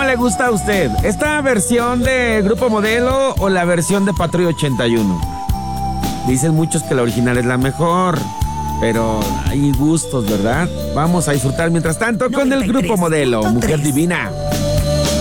le gusta a usted? ¿Esta versión de Grupo Modelo o la versión de Patrulla 81? Dicen muchos que la original es la mejor, pero hay gustos, ¿verdad? Vamos a disfrutar mientras tanto con el Grupo Modelo, Mujer Divina.